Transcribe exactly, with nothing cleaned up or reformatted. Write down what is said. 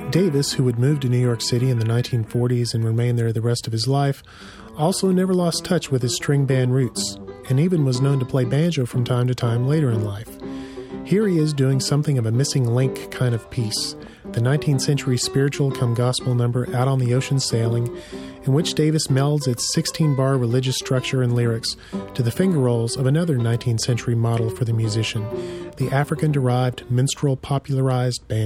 Davis, who would move to New York City in the nineteen forties and remain there the rest of his life, also never lost touch with his string band roots, and even was known to play banjo from time to time later in life. Here he is doing something of a missing link kind of piece, the nineteenth century spiritual come gospel number Out on the Ocean Sailing, in which Davis melds its sixteen-bar religious structure and lyrics to the finger rolls of another nineteenth century model for the musician, the African-derived minstrel popularized banjo.